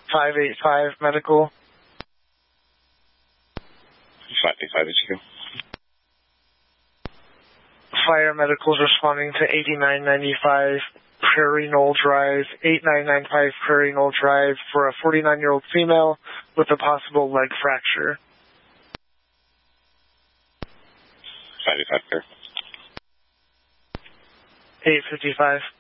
585 medical. 585 HQ. Fire medicals responding to 8995 Prairie Knoll Drive, 8995 Prairie Knoll Drive for a 49-year-old female with a possible leg fracture. 585 clear. 855.